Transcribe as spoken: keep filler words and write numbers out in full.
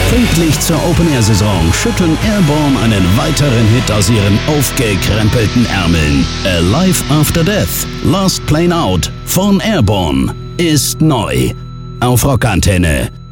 Pünktlich zur Open-Air-Saison schütteln Airborne einen weiteren Hit aus ihren aufgekrempelten Ärmeln. Alive After Death, Last Plane Out von Airborne ist neu. Auf Rockantenne.